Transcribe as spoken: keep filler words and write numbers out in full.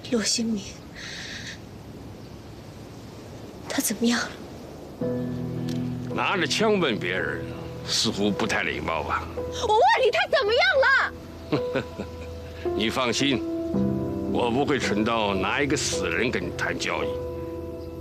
骆新明，他怎么样了？ 拿着枪问别人，似乎不太礼貌吧？ 我问你，他怎么样了？ 你放心，我不会蠢到拿一个死人跟你谈交易。